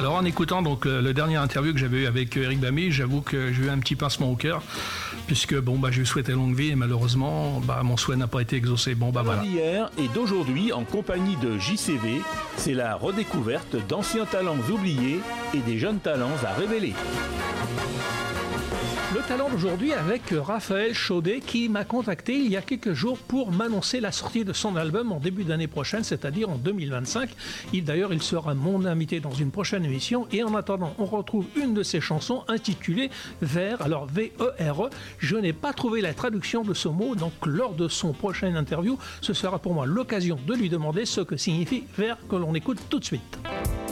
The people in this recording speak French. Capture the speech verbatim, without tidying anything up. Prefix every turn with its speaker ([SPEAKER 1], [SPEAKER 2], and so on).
[SPEAKER 1] Alors en écoutant donc le, le dernier interview que j'avais eu avec Eric Bamy, j'avoue que j'ai eu un petit pincement au cœur, puisque bon bah je lui souhaitais longue vie et malheureusement bah mon souhait n'a pas été exaucé. Bon bah voilà.
[SPEAKER 2] D'hier et d'aujourd'hui en compagnie de J C V, c'est la redécouverte d'anciens talents oubliés et des jeunes talents à révéler.
[SPEAKER 3] Le talent d'aujourd'hui avec Raphaël Chaudet qui m'a contacté il y a quelques jours pour m'annoncer la sortie de son album en début d'année prochaine, c'est-à-dire en deux mille vingt-cinq. Il, d'ailleurs, il sera mon invité dans une prochaine émission. Et en attendant, on retrouve une de ses chansons intitulée Vert, alors V E R E. Je n'ai pas trouvé la traduction de ce mot, donc lors de son prochain interview, ce sera pour moi l'occasion de lui demander ce que signifie Vert, que l'on écoute tout de suite.